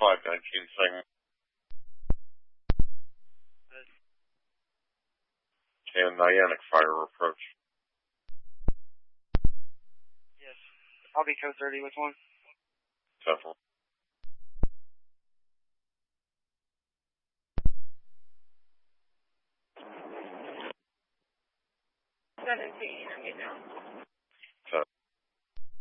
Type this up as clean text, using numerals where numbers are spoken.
519 segment. And Niantic fire approach. Yes. I'll be code 30. Which one? Central. 17, I'm getting down.